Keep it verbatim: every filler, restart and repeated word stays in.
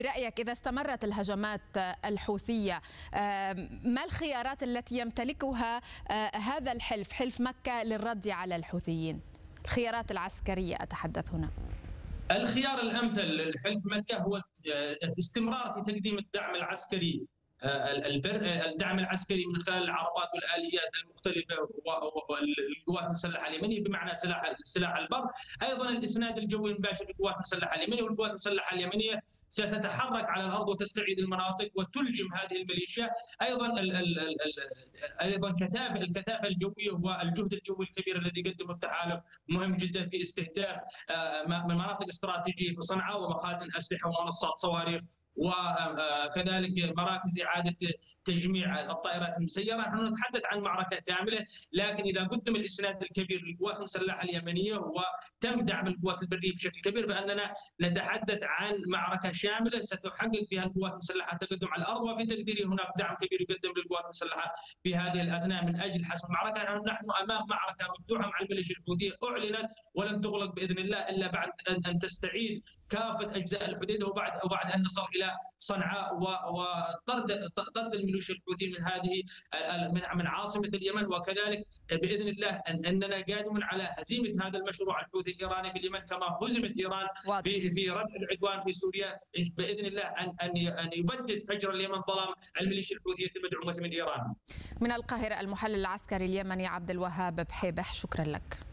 برأيك إذا استمرت الهجمات الحوثية ما الخيارات التي يمتلكها هذا الحلف، حلف مكة، للرد على الحوثيين؟ الخيارات العسكرية أتحدث هنا. الخيار الأمثل لحلف مكة هو الاستمرار في تقديم الدعم العسكري، الدعم العسكري من خلال العربات والآليات المختلفة والقوات المسلحة اليمنية بمعنى سلاح سلاح البر، أيضا الإسناد الجوي المباشر للقوات المسلحة اليمنية، والقوات المسلحة اليمنية ستتحرك على الأرض وتستعيد المناطق وتلجم هذه الميليشيا. أيضا ال ال ال أيضا كثافة الكثافة الجوية والجهد الجوي الكبير الذي قدمه التحالف مهم جدا في استهداف من مناطق استراتيجية في صنعاء ومخازن أسلحة ومنصات صواريخ وكذلك مراكز إعادة تجميع الطائرات المسيرة. نحن نتحدث عن معركة كاملة، لكن إذا قدم الإسناد الكبير للقوات المسلحة اليمنية وتم دعم القوات البرية بشكل كبير، فإننا نتحدث عن معركة شاملة ستحقق فيها القوات المسلحة تقدم على الأرض، وفي تقديري هناك دعم كبير يقدم للقوات المسلحة في هذه الأثناء من أجل حسم المعركة. نحن أمام معركة مفتوحة مع الميليشيا الحوثية أعلنت ولن تغلق بإذن الله إلا بعد أن تستعيد كافة أجزاء الحديدة وبعد وبعد أن نصل إلى صنعاء وطرد طرد الميليشيا الحوثي من هذه من عاصمة اليمن، وكذلك بإذن الله أننا قادمون على هزيمة هذا المشروع الحوثي الإيراني في اليمن كما هزمت إيران في في ردع العدوان في سوريا. بإذن الله أن أن يبدد فجر اليمن ظلام الميليشيا الحوثية المدعومة من إيران. من القاهرة المحلل العسكري اليمني عبد الوهاب بحيبح، شكرا لك.